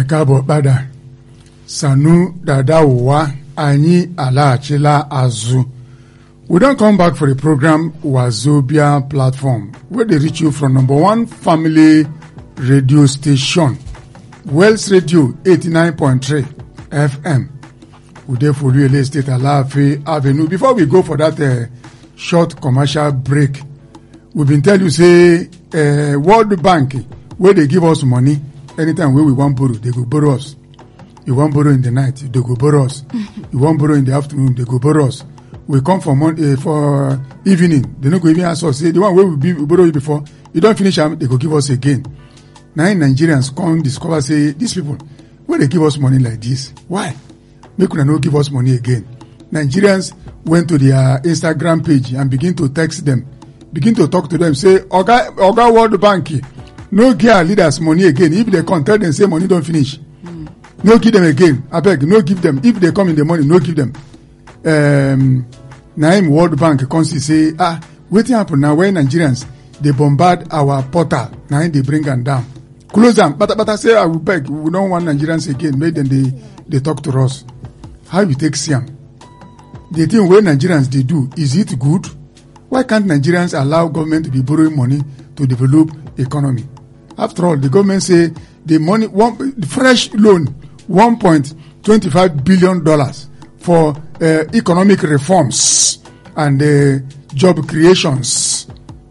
Ekabo Bada Sanu Dadawa Anyi Alachila Azu. We don't come back for the program Wazobia platform, where they reach you from number one family radio station, Wells Radio 89.3 FM. We there for real estate Alaafin Avenue. Before we go for that short commercial break, we've been telling you say World Bank, where they give us money anytime where we want borrow, they go borrow us. You want borrow in the night, they go borrow us. You want borrow in the afternoon, they go borrow us. We come for evening, they don't go even ask us. Say the one where we borrow you before, you don't finish them, they go give us again. Now Nigerians come discover say these people, when they give us money like this, why? Make una no give us money again. Nigerians went to their Instagram page and begin to text them, begin to talk to them, say, Oga World Bank, no give our leaders money again. If they come, tell them say money don't finish. No give them again. I beg, no give them. If they come in the morning, no give them. Naim World Bank comes to say, waiting happen now when Nigerians they bombard our portal. Now they bring them down. Close them. But I say I will beg, we don't want Nigerians again. Make them they talk to us. How you take Siam? The thing where Nigerians they do, is it good? Why can't Nigerians allow government to be borrowing money to develop economy? After all, the government say the money, fresh loan, $1.25 billion for economic reforms and job creations.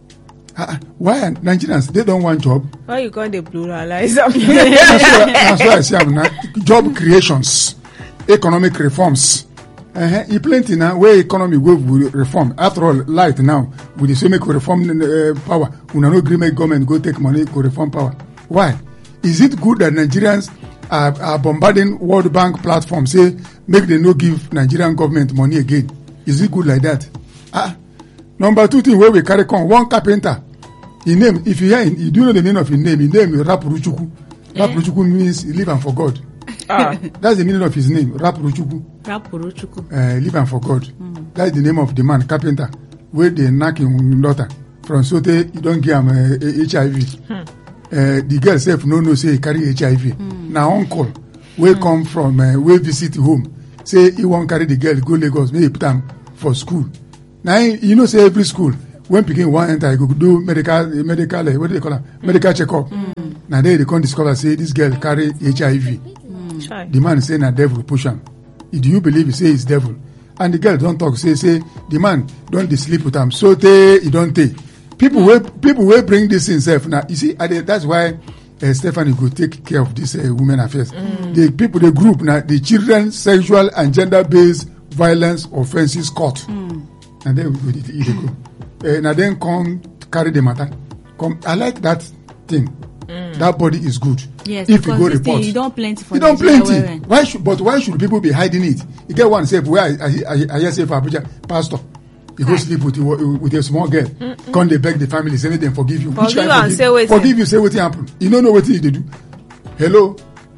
Why are Nigerians, they don't want job? Why you call the pluralize? That's why I say job creations, economic reforms. You plenty now where economy will reform. After all, light now with the same reform power. We no agree make government go take money go reform power. Why? Is it good that Nigerians are bombarding World Bank platform say make them no give Nigerian government money again? Is it good like that? Number two thing where we carry on, one carpenter. His name, if you hear him, you do know the meaning of his name. His name is Rapuruchuku. Rapuruchuku means live and for God. That's the meaning of his name, Rapuruchuku. Live and for God. That's the name of the man, carpenter. Where they knock him daughter from Sote, you don't give him HIV. The girl self no say he carry HIV. Now uncle, where come from, where visit home, say he won't carry the girl, go Lagos, maybe put him for school. Now you know say every school, when people want enter, go do medical, what do they call it? Medical checkup. Now they can't discover say this girl carry HIV. The man say na devil push him. Do you believe he say it's devil? And the girl don't talk, say the man don't sleep with him. So he don't take. People will bring this in self. Now you see, that's why Stephanie go take care of this women affairs. The people, the group now, the Children Sexual and Gender-Based Violence Offences Court. And then they go. Now then come carry the matter. I like that thing. That body is good. Yes, if you go report, you don't plenty for you don't plenty. Why should people be hiding it? You get one safe where I hear say for Abuja pastor. You go sleep with a small girl. Come they beg the family, say them forgive you. Forgive and say what say what happen. You don't know what they do. Hello,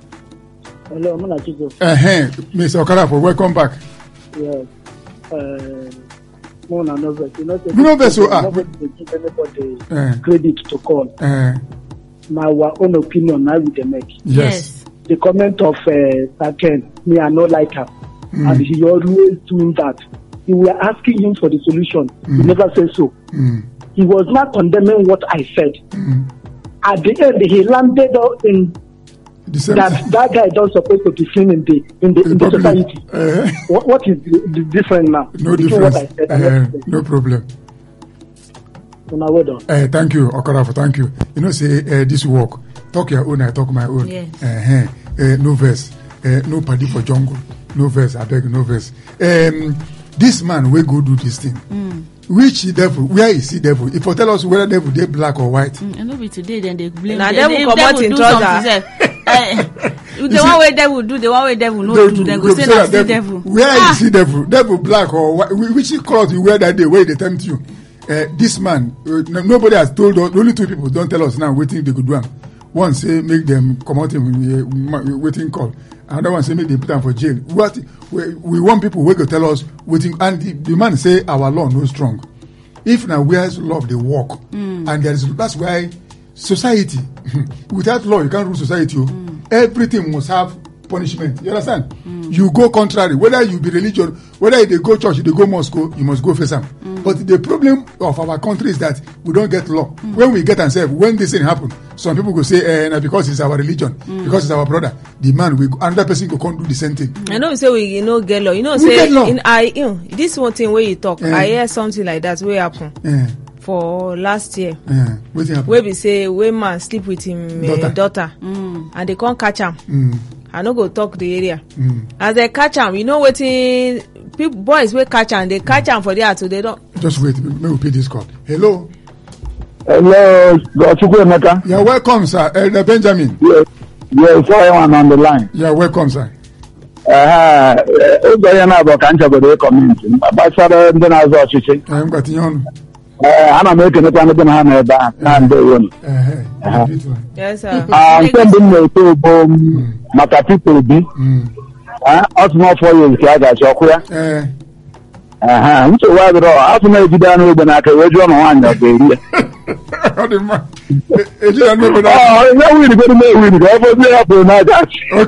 Mr. Okarafo, welcome back. Yes. Nobody give anybody credit to call. My own opinion, I would make. Yes. The comment of Saken, me I not like her, and he always doing that. We were asking him for the solution. He never said so. He was not condemning what I said. At the end, he landed in that guy don't supposed to be seen in the society. What is the difference now? No difference. What I said, no problem. Well done. Thank you, Okarafo. Thank you. You know, say this work. Talk your own, I talk my own. Yes. No verse. No party for jungle. No verse. I beg, no verse. This man will go do this thing. Which devil? Where is he devil? If you tell us whether devil they black or white. And maybe today then they blame. Now devil come out in trouble. The one way devil do, the one way devil no do. Then go say that's the devil. Where is he devil? Devil black or white? Which cloth you wear that day? Where they tempt you? This man, nobody has told us. Only two people don't tell us now. Waiting they could do. One say make them come out in waiting call. Another one say make them put them for jail. What we want people who go tell us waiting, and the man say our law no strong. If now where's love they walk, and that's why society without law you can't rule society. everything must have punishment. You understand? You go contrary, whether you be religion, whether they go church, they go mosque, you must go face them. But the problem of our country is that we don't get law. When we get ourselves, when this thing happen, some people go say, because it's our religion, because it's our brother, the man, another person go come do the same thing. I know we say we get law. You know, say this one thing where you talk, I hear something like that will happen. For last year, where we say when man sleep with him daughter, and they can't catch him. I no go talk the area. As they catch him, you know wetin people boys will catch him. They catch him for there, so they don't. Just wait, let me pay this call. Hello. Hello, Chukwuemeka. You're welcome, sir. Elder Benjamin. Yes, someone on the line. You're welcome, sir. Ụzọ na abụ ka nchagodo kọmuniti gbasara ndị na-azụ ọchịchị. Ana m ekenekwa ndị na ha nọ ebe a na ndị ewonu. Nke mbụ m na-eto bụ maka Peter Obi. Ọtụtụ 4 years ka a ga-achọ ọkụ ya. Nsogbu adịrọ afọ na-ejide anụ egbe n'aka wee jụọ na nwaanyị ọ ga-eri ya. Ya wirigodo na-ewiri ka ọ bụzie ya pụrụ n'aja.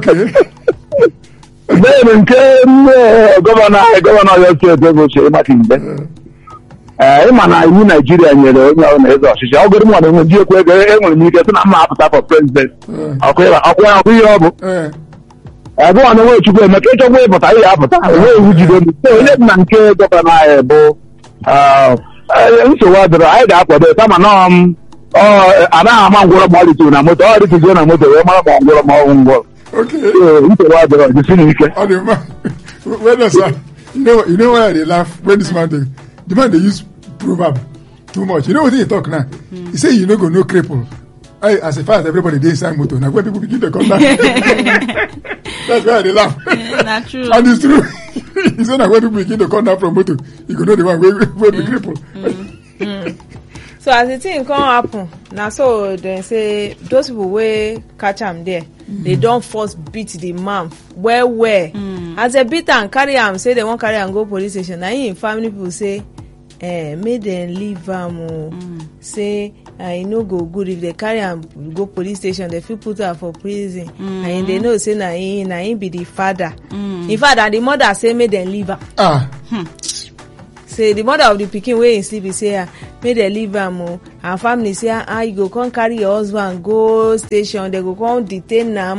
Bẹ́ẹ̀ni nke gọvanọ Ọyọ steeti ebe ochie Makinde. Ịma na iwu Naijiria nyere onye ọrụ na-eze ọchịchị ọ gụrụ m na enwe ndị ekwu ego enwere m ike sị na mma apụta for president ọkụ ihe ọ bụ agụwa na enwe Chukwuemeka ịchọkwa ịpụta ihe apụta enwe iwu jide onye dị na nke gọvanọ anyị bụ nsogbu adịrọ anyị ga-akwado kama na anaghị ama ngwọrọ ma ọ rituo na moto ọ rituzie na moto wee mara ma ngwọrọ ma ọnwụ ngwọrọ nsogbu adịrọ jisi n'ike. You know why they laugh when this man the man they use proverb too much. You know what he talk now? He say you no go no cripple. As far as everybody dey inside motor, now when people begin to come down, that's why they laugh. Not true. And it's true. He say now when people begin to come down from motor, you go know the one where be cripple. So as the thing come happen, now so they say those people wey catch am there, they don't first beat the man well. As they beat am, carry am, say they won't carry am go police station. Now him family people say, make them leave am. Say e no go good if they carry am go police station. They fit put am for prison, and they know say na him be the father. In fact, and the mother say make them leave am. Say the mother of the pikin wey him sleep say make dem leave am and family say you go come carry your husband go station, they go come detain am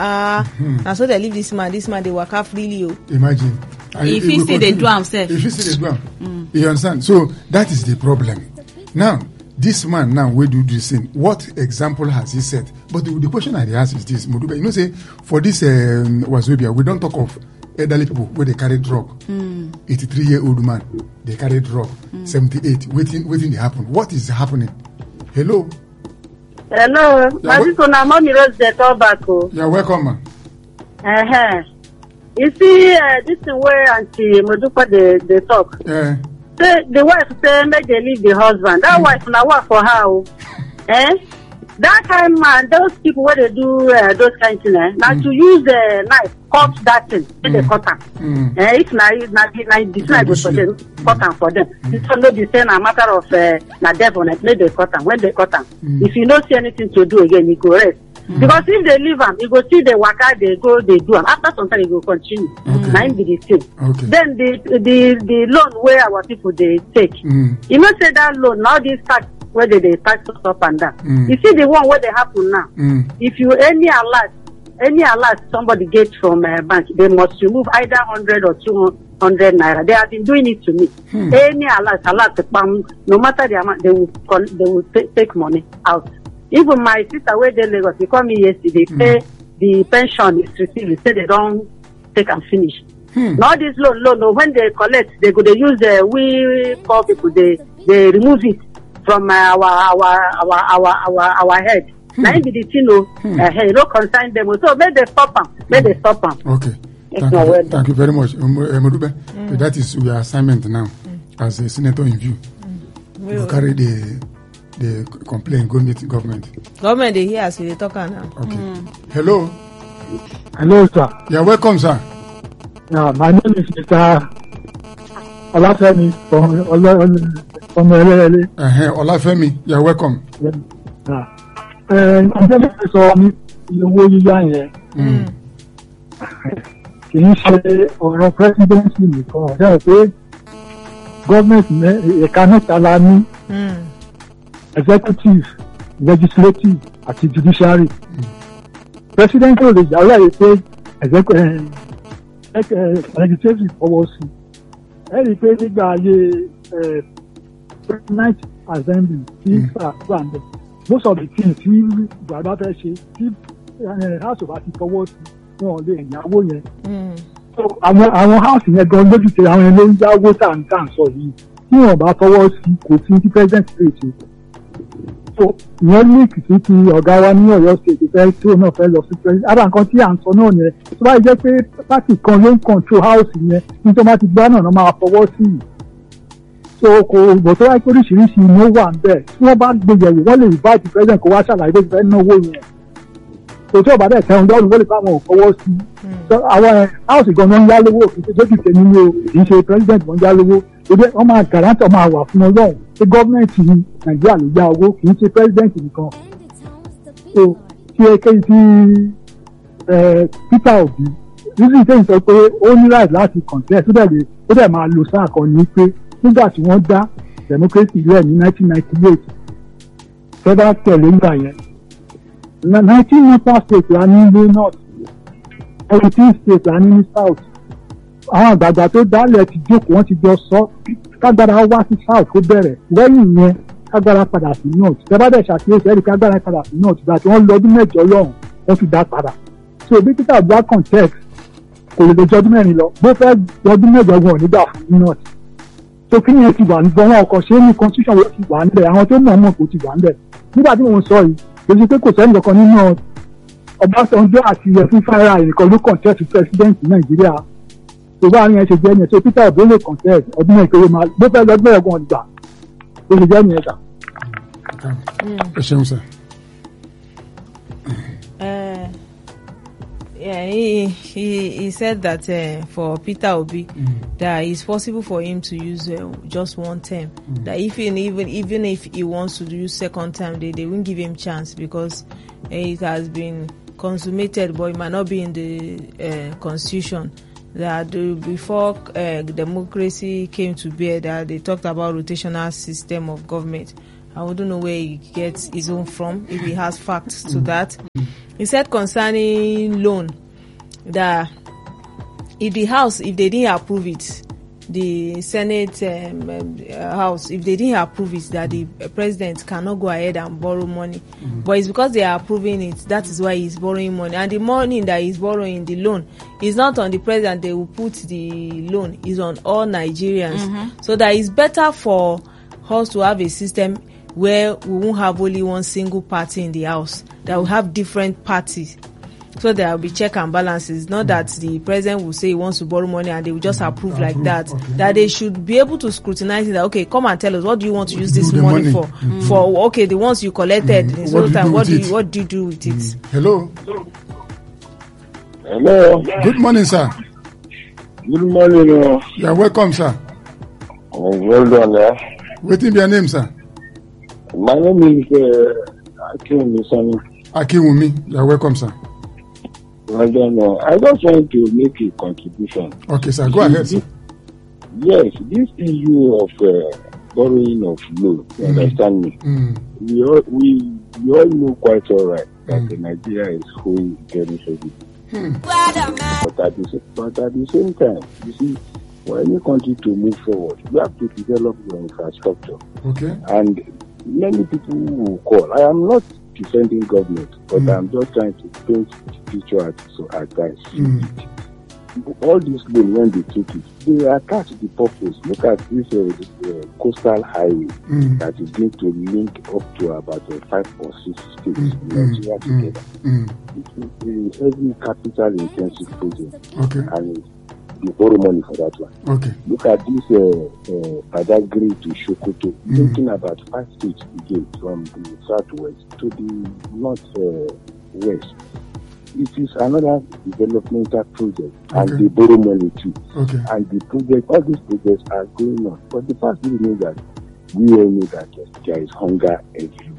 na so they leave this man dey waka freely o. Imagine if he still dey do am sef. If he still dey do am, you understand? So that is the problem. Now this man now wey do this thing, what example has he set? But the question I dey ask is this, Modube, you know say for this Wazobia we don talk of elderly people where they carry drug. 83-year-old man, they carry drug. 78, waiting they happen. What is happening? Hello? Hello. Mommy Rose the tobacco. You're welcome, man. You see, this is where Auntie Modupa they talk. The wife say make they leave the husband. That wife now work for her. That kind man, those people where they do those kind of things, now to use the knife, cut that thing, they cut them. If this knife goes for them, cut them for them. It's not the same a matter of na devil, make they cut them. When they cut them, if you don't see anything to do again, you go rest. Because if they leave them, you go see the waka, they go, they do them. After some time, you go continue. Now be the same. Then the loan where our people they take, you know say that loan now this tax. Where they tax us up and down. You see the one where they happen now. If you any alert somebody gets from a bank, they must remove either 100 or 200 naira. They have been doing it to me. Any alert, no matter the amount, they will take money out. Even my sister where they Lagos, they call me yesterday, pay the pension is received. They say they don't take and finish. Now this loan, when they collect, they use we poor people, they remove it from our head. Now be the thing, no concern them. So make they stop them. Okay. Thank you very much, Modube. That is your assignment now as a senator in view. You carry the complaint, go meet government. Government they hear us, we talk now. Okay. Hello. Hello, sir. You're welcome, sir. Yeah, my name is Mr. Olafemi from Olafemi, you're welcome. I'm just owó yíyá yẹn kì í ṣe ọ̀rọ̀ presidency nìkan ọ̀dẹ́ pé gọ́ọ̀mẹ̀ntì ẹ̀ka mẹ́ta la ní executive legislative àti judiciary president ò lè jáwé àyè pé legislative fọwọ́ sí ẹ rí i pé nígbà ayé ninth assembly tí gbà ń bẹ̀ most of the things tí ìjọba fẹ́ ṣe tí house of ti fọwọ́ sí wọn ò lè yáwó yẹn. So àwọn house yẹn gan lójúṣe àwọn yẹn ló ń yáwó tàǹtàǹ sọ yìí tí wọn bá fọwọ́ sí kò sí tí president lè ṣe. So ìyẹn ní ìkìtì ti ọ̀gá wa ní Ọ̀yọ́ state fẹ́ tí òun náà fẹ́ lọ sí president. Ara nǹkan tí à ń sọ náà yẹn tó bá jẹ́ pé pátì kan ló ń control house yẹn nítorí wọ́n ti gbá náà máa fọwọ́ sí i. So kò bọ̀ tó wáyé pé oríṣiríṣi ìnáwó wà ń bẹ̀ tí wọ́n bá gbé yẹ̀wò wọ́n lè invite president kó wá ṣàlàyé bó ti fẹ́ náwó yẹn. Òtí ọ̀bà dẹ̀ tẹ̀hún lọ́rùn wọ́n lè fáwọn òfọwọ́ sí i. Àwọn house gan-an ń yá lówó kì í ṣe sókè tèmi ní o kì í ṣe president wọn yá lówó. Ebi wọ́n máa guarantor máa wà fún ọlọ́run pé gọ́ọ̀mẹ̀ntì Nàìjíríà ló yá owó kì í ṣe president nìkan. So tí ekéyìí tí Peter Obi nítorí ìṣẹ́yìn sọ pé ó ní right láti contest ó dẹ̀ máa lo sáà kan ní pé nígbà tí wọ́n dá democracy rẹ̀ ní 1998 federal tẹ̀lé ńgbà yẹn. 19 northern states la ní ní north 17 states la ní ní south àwọn àgbààgbà tó dálẹ̀ ti jókòó wọ́n ti jọ sọ kágbára wá sí south tó bẹ̀rẹ̀ lẹ́yìn yẹn kágbára padà sí north tẹ́bàdẹ̀ ṣàkíyèsí ẹ̀rí kágbára padà sí north ìgbà tí wọ́n lọ́dún mẹ́jọ lọ́hùn wọ́n fi dá padà so bí Peter Obi context kò lè lọ́jọ́ ọdún mẹ́rin lọ bó fẹ́ lọ́dún mẹ́jọ gan nígbà fún north so kí ni ẹ ti wà ní gbọ́n wọn ọkọ̀ ṣé ní constitution wọ́n ti wà níbẹ̀ àwọn tó mọ̀ kò ti wà níbẹ̀ nígbà tí mo sọ yìí lójú pé kò sẹ́ni kankan nínú Ọbásanjọ́ àti ẹ̀fún fáírà nìkan ló contest president Nàìjíríà tó bá ní ẹ ṣe jẹ́ ní ẹ tó Peter Obi lè contest ọdún ìkéré máa bó fẹ́ lọ́dún ẹ̀gbọ́n ìgbà ó lè jẹ́ ní ẹ̀ka. ẹ ṣeun sir. Yeah, he said that for Peter Obi that it's possible for him to use just one term. That even if he wants to use second term, they won't give him chance because it has been consummated, but it might not be in the constitution. That before democracy came to bear, that they talked about rotational system of government. I wouldn't know where he gets his own from, if he has facts to that. He said concerning loan that if the House, if they didn't approve it, the Senate House, if they didn't approve it, that the president cannot go ahead and borrow money. But it's because they are approving it, that is why he's borrowing money. And the money that he's borrowing, the loan, is not on the president, they will put the loan, is on all Nigerians. So that it's better for us to have a system where we won't have only one single party in the house, that will have different parties. So there will be check and balances. Not that the president will say he wants to borrow money and they will just approve like that. Okay. That they should be able to scrutinize it. That, okay, come and tell us, what do you want to use this money for? For, okay, the ones you collected in so time, what do you do with it? Hello. Hello. Good morning, sir. Good morning. You are welcome, sir. Oh, well done, What is your name, sir? My name is Akinwumi. Akinwumi, you are welcome, sir. Well done. I just want to make a contribution. Okay, sir. Go ahead, sir. Yes, this issue of borrowing of loan, you understand me? We all know quite all right that Nigeria is going very heavy. But at the same time, you see, for any country to move forward, you have to develop your infrastructure. Okay. And many people will call. I am not defending government, but I'm just trying to paint the picture at guys. All these loans, when they take it, they attach the purpose. Look at this coastal highway that is going to link up to about 5 or 6 states in Nigeria together. It is a heavy capital intensive project. Okay. And they borrow money for that one. Okay. Look at this Badagry to Sokoto, linking about 5 states again from the southwest to the northwest. It is another developmental project, and they borrow money too. Okay. And the project, all these projects are going on. But the fact is that we all know that there is hunger everywhere.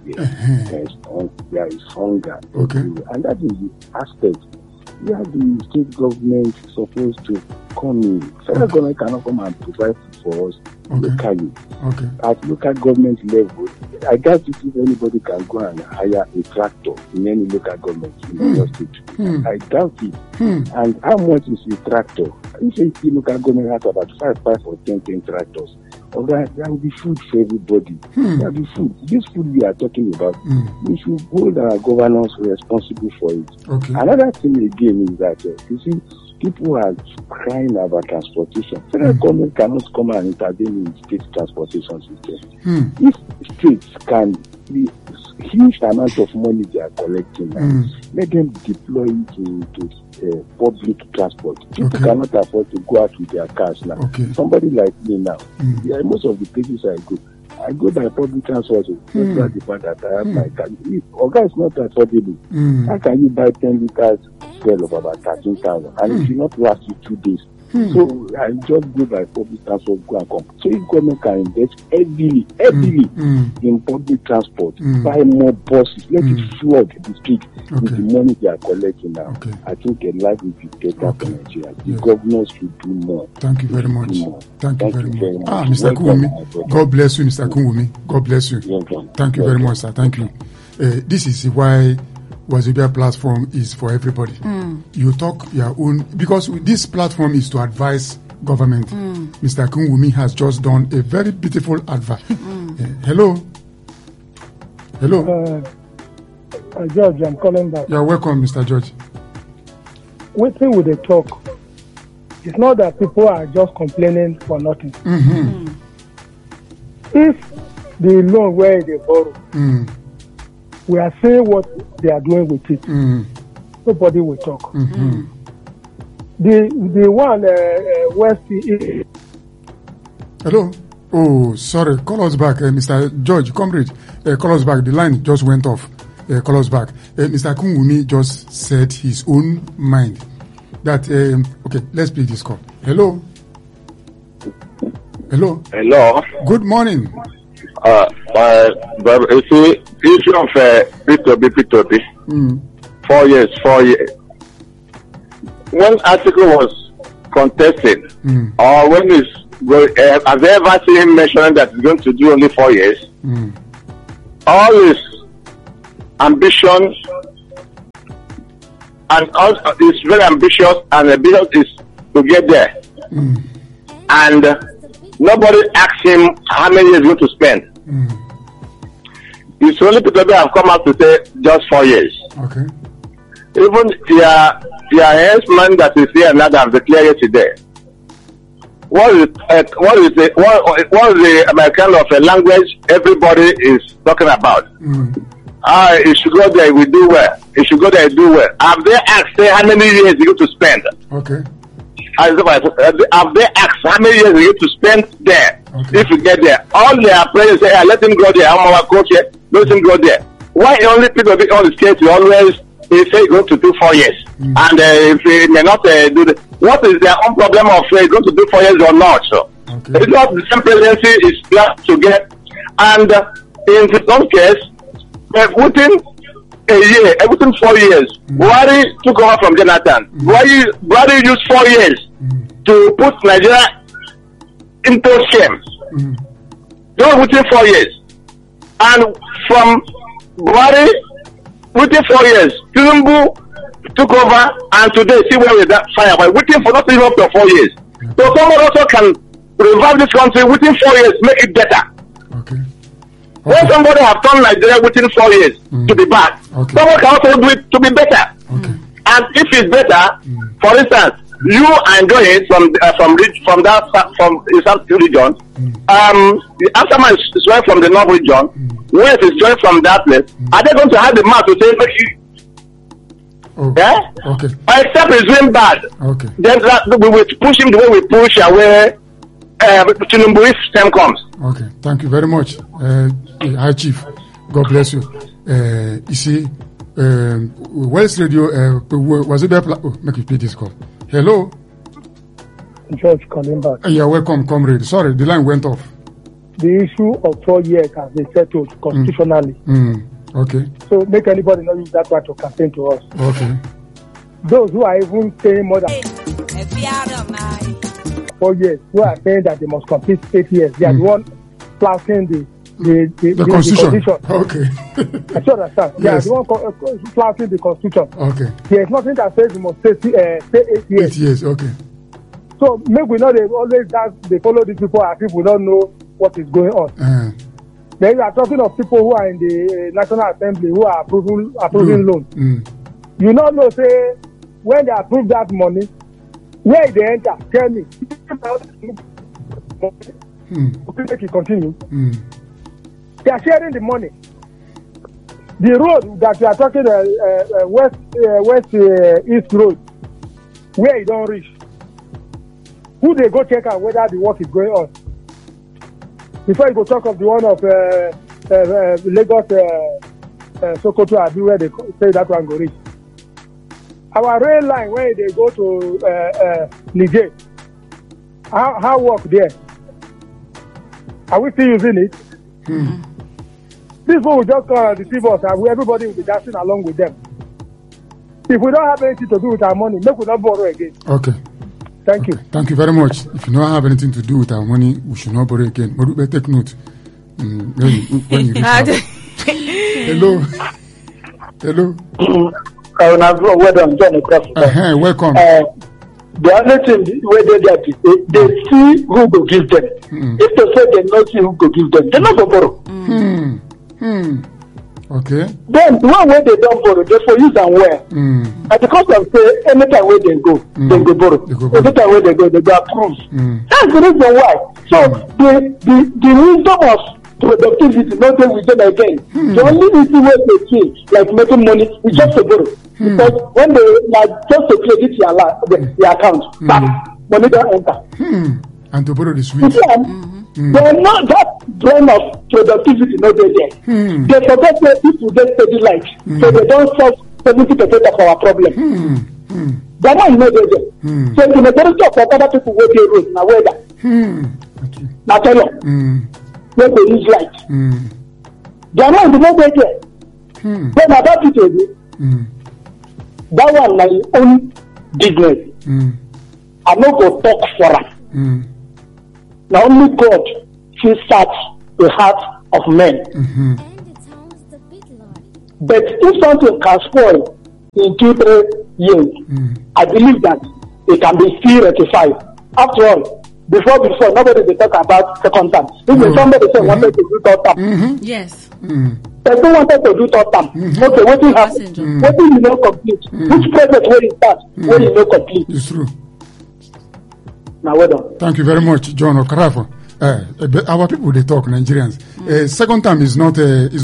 here. There is hunger. Okay. And that is the aspect where the state government is supposed to come in. Federal government cannot come and provide food for us locally. Okay. At local government level, I doubt if anybody can go and hire a tractor in any local government in your state. I doubt it. And how much is a tractor? If a local government has about 5 or 10 tractors, there will be food for everybody. There will be food. This food we are talking about, we should hold our governors responsible for it. Okay. Another thing again is that, you see, people are crying about transportation. Federal government cannot come and intervene in state transportation system. If states can, the huge amount of money they are collecting now, let them deploy it into public transport. People cannot afford to go out with their cars now. Somebody like me now, most of the places I go by public transport. That's the part that I have my car. Oga is not affordable. How can you buy 10 liters fuel of about 13,000 and it will not last you 2 days? So I just go by public transport, go and come. So if government can invest heavily in public transport, buy more buses, let it flood the street with the money they are collecting now. I think a life will be better for Nigeria. The governors should do more. Thank you very much. Thank you very much. Mr. Kunwumi, God bless you, Mr. Kunwumi. God bless you. Thank you very much, sir. Thank you. This is why Wazobia platform is for everybody. You talk your own, because this platform is to advise government. Mr. Kunwumi has just done a very beautiful advert. Hello. George, I'm calling back. You're welcome, Mr. George. Waiting with the talk. It's not that people are just complaining for nothing. If the loan where they borrow, we are saying what they are doing with it. Nobody will talk. The one West. Hello. Oh, sorry. Call us back, Mr. George, comrade. Call us back. The line just went off. Call us back. Mr. Kunwumi just said his own mind. That okay. Let's play this call. Hello. Hello. Good morning. But you see, issue of P2B. 4 years. When article was contested, or when have they ever seen him mentioning that he's going to do only 4 years? All his ambition, and also is very ambitious, and ambitious is to get there. And nobody asked him how many years he's going to spend. It's only people that have come out to say just 4 years. Okay. Even your henchman that is here now that have declared yesterday. What is the American of a language everybody is talking about? It should go there, we do well. It should go there, do well. Have they asked how many years you going to spend? Okay. Have they asked how many years you going to spend there? Okay. If you get there, all their players say, let him go there. I'm our coach here. Let him go there. Why only people all the states you always say you're going to do 4 years, and if they may not do that, what is their own problem of going to do 4 years or not? So it's not the same presidency is planned to get, and in some case, within a year, within 4 years, Buhari took over from Jonathan. Buhari used 4 years to put Nigeria into shame. Just within 4 years. And from Buhari, within 4 years, Tinubu took over, and today, see where we're that fire. But waiting for not even up to 4 years. So someone also can revive this country within 4 years, make it better. When somebody have turned Nigeria within 4 years to be bad, someone can also do it to be better. And if it's better, for instance, you are enjoying from the South region. After my is joined from the North region, West is joined from that place. Are they going to have the mouth to say, except he's doing bad. Then we will push him the way we push away Tinubu if time comes. Okay, thank you very much, High Chief. God bless you. You see, West Radio was it there? Make you play this call. Hello. George calling back. You're welcome, comrade. Sorry, the line went off. the issue of 4 years has been settled constitutionally. Okay. So make anybody not use that word to campaign to us. Okay. Those who are even saying more than 4 years, who are saying that they must complete 8 years, they are the one flouting the constitution. Okay. I should understand. They are the one flouting the constitution. Okay. There is nothing that says you must stay 8 years. 8 years, okay. So make we know they always dance, they follow these people as if we don't know what is going on. Then you are talking of people who are in the National Assembly who are approving loans. You know, say when they approve that money, where they enter, tell me. Make it continue. They are sharing the money. The road that you are talking west east road, where you don't reach, who they go check out whether the work is going on? Before you go talk of the one of Lagos, Sokoto, Abi, where they say that one go reach. Our rail line where they go to Niger, how work there? Are we still using it? This one will just come and deceive us, and everybody will be dancing along with them. If we don't have anything to do with our money, make we not borrow again. Okay. Thank you. Thank you very much. If you don't have anything to do with our money, we should not borrow again. But we take note. When you reach out. Hello. Welcome, John. Welcome. The only thing where they see who go give them. If they say they not see who go give them, they not go borrow. Okay. Then the one where they don't borrow, they for use and wear. And because of say anytime where they go borrow. Anytime where they go approve. That's the reason why. So the wisdom of productivity not there with them again. The only easy way they see like making money is just to borrow. Because when they like just to credit your account, money don't enter. And to borrow the sweet. They are not that brain of productivity not there. They forget that people get steady life, so they don't solve 70% of our problem. They are not there. So the majority of other people where they road now where that. Now tell you, where they use light. They are not there. Then about it, that one my own business. I no go talk for them. Now only God can search the heart of men. But if something can spoil in 2-3 years, I believe that it can be still rectified. After all, before nobody will talk about second term. If somebody say wanted to do third term, yes. Person wanted to do third term. Okay, what will happen? What will you not complete? Which project will you start? Will you not complete? It's true. Now well done. Thank you very much, John Okarafo. Our people they talk Nigerians. Second term is not